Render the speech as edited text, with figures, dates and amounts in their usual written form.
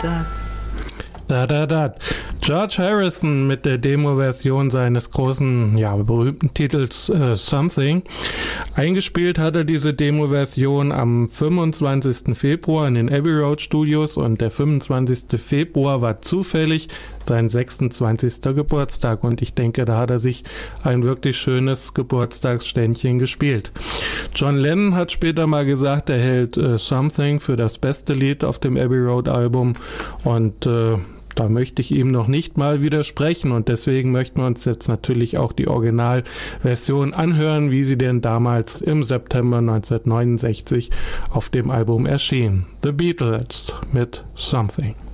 Da, da, da. George Harrison mit der Demo-Version seines großen, berühmten Titels Something. Eingespielt hat er diese Demo-Version am 25. Februar in den Abbey Road Studios und der 25. Februar war zufällig sein 26. Geburtstag und ich denke, da hat er sich ein wirklich schönes Geburtstagsständchen gespielt. John Lennon hat später mal gesagt, er hält Something für das beste Lied auf dem Abbey Road Album und da möchte ich ihm noch nicht mal widersprechen und deswegen möchten wir uns jetzt natürlich auch die Originalversion anhören, wie sie denn damals im September 1969 auf dem Album erschien. The Beatles mit Something.